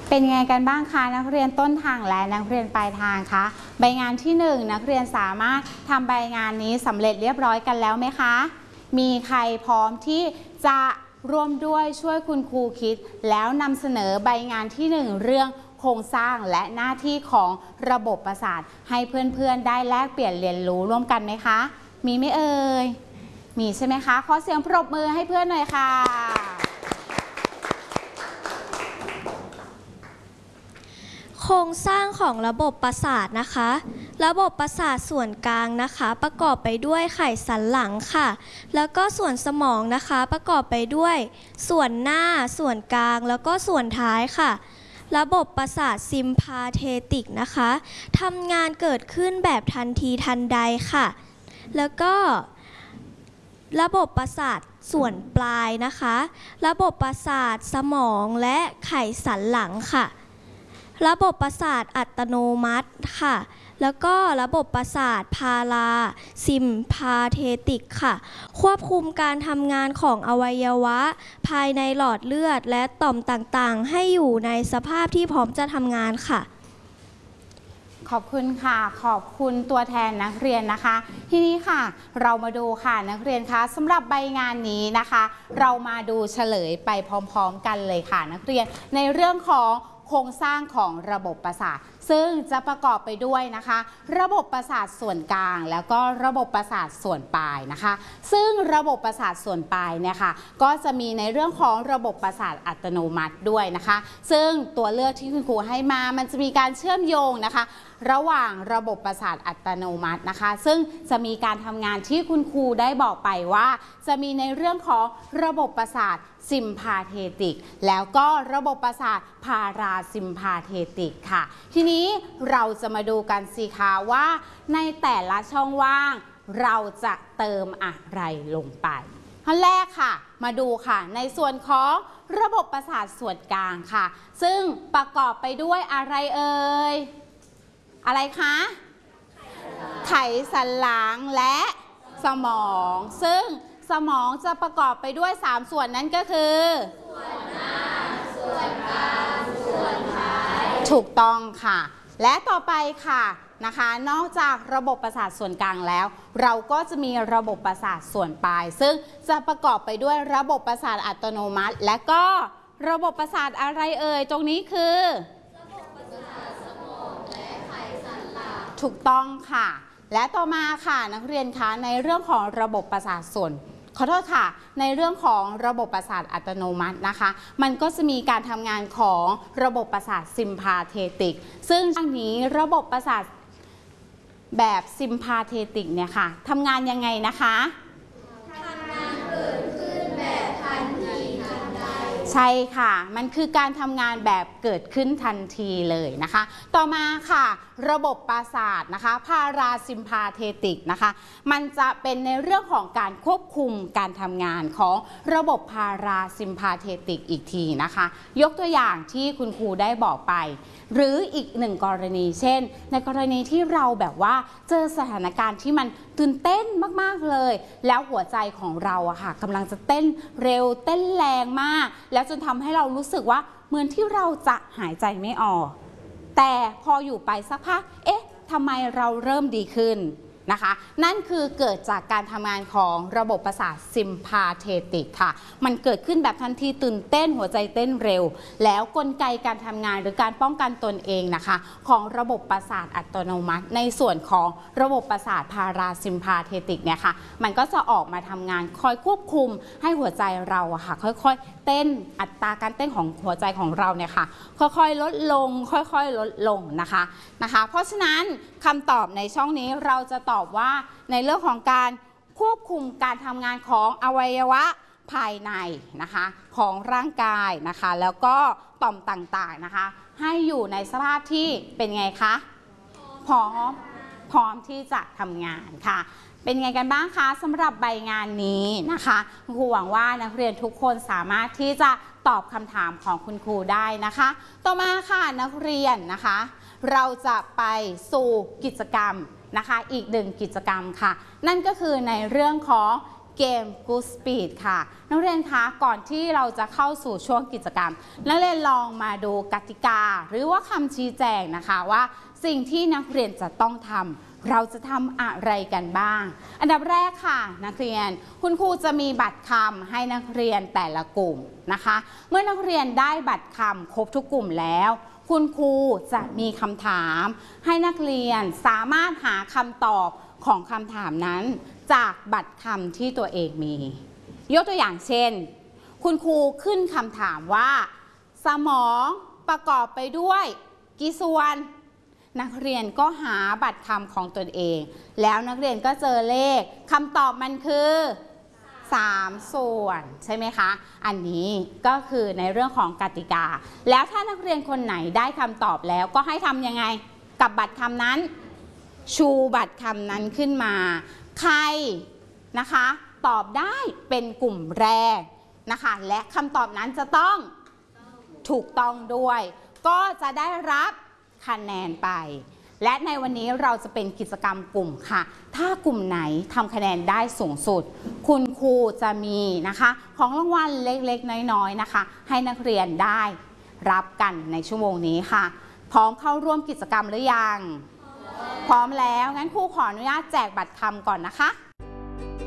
เป็นไงกันบ้างคะนักเรียนต้นทางและนักเรียนปลายทางคะใบงานที่1นักเรียนสามารถทำใบงานนี้สำเร็จเรียบร้อยกันแล้วไหมคะมีใครพร้อมที่จะร่วมด้วยช่วยคุณครูคิดแล้วนำเสนอใบงานที่1เรื่องโครงสร้างและหน้าที่ของระบบประสาทให้เพื่อนๆได้แลกเปลี่ยนเรียนรู้ร่วมกันไหมคะมีไหมเอ่ยมีใช่ไหมคะขอเสียงปรบมือให้เพื่อนหน่อยค่ะโครงสร้างของระบบประสาทนะคะระบบประสาทส่วนกลางนะคะประกอบไปด้วยไขสันหลังค่ะแล้วก็ส่วนสมองนะคะประกอบไปด้วยส่วนหน้าส่วนกลางแล้วก็ส่วนท้ายค่ะระบบประสาทซิมพาเทติกนะคะทำงานเกิดขึ้นแบบทันทีทันใดค่ะแล้วก็ระบบประสาทส่วนปลายนะคะระบบประสาทสมองและไขสันหลังค่ะระบบประสาทอัตโนมัติค่ะแล้วก็ระบบประสาทพาราซิมพาเทติกค่ะควบคุมการทำงานของอวัยวะภายในหลอดเลือดและต่อมต่างๆให้อยู่ในสภาพที่พร้อมจะทำงานค่ะขอบคุณค่ะขอบคุณตัวแทนนักเรียนนะคะทีนี้ค่ะเรามาดูค่ะนักเรียนคะสำหรับใบงานนี้นะคะเรามาดูเฉลยไปพร้อมๆกันเลยค่ะนักเรียนในเรื่องของโครงสร้างของระบบประสาทซึ่งจะประกอบไปด้วยนะคะระบบประสาทส่วนกลางแล้วก็ระบบประสาทส่วนปลายนะคะซึ่งระบบประสาทส่วนปลายเนี่ยค่ะก็จะมีในเรื่องของระบบประสาทอัตโนมัติด้วยนะคะซึ่งตัวเลือกที่คุณครูให้มามันจะมีการเชื่อมโยงนะคะระหว่างระบบประสาทอัตโนมัตินะคะซึ่งจะมีการทำงานที่คุณครูได้บอกไปว่าจะมีในเรื่องของระบบประสาทซิมพาเทติกแล้วก็ระบบประสาทพาราซิมพาเทติกค่ะทีนี้เราจะมาดูกันสิคะว่าในแต่ละช่องว่างเราจะเติมอะไรลงไปขั้นแรกค่ะมาดูค่ะในส่วนของระบบประสาทส่วนกลางค่ะซึ่งประกอบไปด้วยอะไรเอ่ยอะไรคะไขสันหลังและสมองซึ่งสมองจะประกอบไปด้วย3ส่วนนั้นก็คือส่วนหน้าส่วนกลางส่วนท้ายถูกต้องค่ะและต่อไปค่ะนะคะนอกจากระบบประสาทส่วนกลางแล้วเราก็จะมีระบบประสาทส่วนปลายซึ่งจะประกอบไปด้วยระบบประสาทอัตโนมัติและก็ระบบประสาทอะไรเอ่ยตรงนี้คือระบบประสาทสมองและไขสันหลังถูกต้องค่ะและต่อมาค่ะนักเรียนคะในเรื่องของระบบประสาทส่วนขอโทษค่ะในเรื่องของระบบประสาทอัตโนมัตินะคะมันก็จะมีการทำงานของระบบประสาทซิมพาเทติกซึ่งทางนี้ระบบประสาทแบบซิมพาเทติกเนี่ยค่ะทำงานยังไงนะคะทำงานเกิดขึ้นแบบทันทีทันใดใช่ค่ะมันคือการทำงานแบบเกิดขึ้นทันทีเลยนะคะต่อมาค่ะระบบประสาทนะคะพาราซิมพาเทติกนะคะมันจะเป็นในเรื่องของการควบคุมการทำงานของระบบพาราซิมพาเทติกอีกทีนะคะยกตัวอย่างที่คุณครูได้บอกไปหรืออีกหนึ่งกรณีเช่นในกรณีที่เราแบบว่าเจอสถานการณ์ที่มันตื่นเต้นมากๆเลยแล้วหัวใจของเราอะค่ะกำลังจะเต้นเร็วเต้นแรงมากแล้วจนทำให้เรารู้สึกว่าเหมือนที่เราจะหายใจไม่ออกแต่พออยู่ไปสักพักเอ๊ะทำไมเราเริ่มดีขึ้นนะคะนั่นคือเกิดจากการทำงานของระบบประสาทซิมพาเทติกค่ะมันเกิดขึ้นแบบทันทีตื่นเต้นหัวใจเต้นเร็วแล้วกลไกการทำงานหรือการป้องกันตนเองนะคะของระบบประสาทอัตโนมัติในส่วนของระบบประสาทพาราซิมพาเทติกเนี่ยค่ะมันก็จะออกมาทำงานคอยควบคุมให้หัวใจเราอะค่ะค่อยๆเต้นอัตราการเต้นของหัวใจของเราเนี่ยค่ะค่อยๆลดลงค่อยๆลดลงนะคะเพราะฉะนั้นคำตอบในช่องนี้เราจะตอบว่าในเรื่องของการควบคุมการทำงานของอวัยวะภายในนะคะของร่างกายนะคะแล้วก็ต่อมต่างๆนะคะให้อยู่ในสภาพที่เป็นไงคะพร้อมที่จะทำงานค่ะเป็นไงกันบ้างคะสำหรับใบงานนี้นะคะครูหวังว่านักเรียนทุกคนสามารถที่จะตอบคำถามของคุณครูได้นะคะต่อมาค่ะนักเรียนนะคะเราจะไปสู่กิจกรรมนะคะอีกหนึ่งกิจกรรมค่ะนั่นก็คือในเรื่องของเกม Good Speed ค่ะนักเรียนคะก่อนที่เราจะเข้าสู่ช่วงกิจกรรมนักเรียนลองมาดูกติกาหรือว่าคำชี้แจงนะคะว่าสิ่งที่นักเรียนจะต้องทำเราจะทำอะไรกันบ้างอันดับแรกค่ะนักเรียนคุณครูจะมีบัตรคำให้นักเรียนแต่ละกลุ่มนะคะเมื่อนักเรียนได้บัตรคำครบทุกกลุ่มแล้วคุณครูจะมีคำถามให้นักเรียนสามารถหาคำตอบของคำถามนั้นจากบัตรคำที่ตัวเองมียกตัวอย่างเช่นคุณครูขึ้นคำถามว่าสมองประกอบไปด้วยกี่ส่วนนักเรียนก็หาบัตรคำของตนเองแล้วนักเรียนก็เจอเลขคำตอบมันคือ3 ส่วนใช่ไหมคะอันนี้ก็คือในเรื่องของกติกาแล้วถ้านักเรียนคนไหนได้คำตอบแล้วก็ให้ทำยังไงกับบัตรคำนั้นชูบัตรคำนั้นขึ้นมาใครนะคะตอบได้เป็นกลุ่มแรกนะคะและคำตอบนั้นจะต้องถูกต้องด้วยก็จะได้รับคะแนนไปและในวันนี้เราจะเป็นกิจกรรมกลุ่มค่ะถ้ากลุ่มไหนทำคะแนนได้สูงสุดคุณครูจะมีนะคะของรางวัลเล็กๆน้อยๆนะคะให้นักเรียนได้รับกันในชั่วโมงนี้ค่ะพร้อมเข้าร่วมกิจกรรมหรือยังพร้อมแล้วงั้นครูขออนุญาตแจกบัตรคำก่อนนะคะ